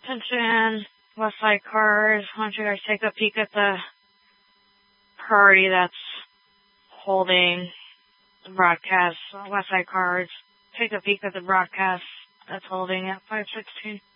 Attention, Westside Cards. Why don't you guys take a peek at the priority that's holding the broadcast. Westside Cards. Take a peek at the broadcast that's holding at 516.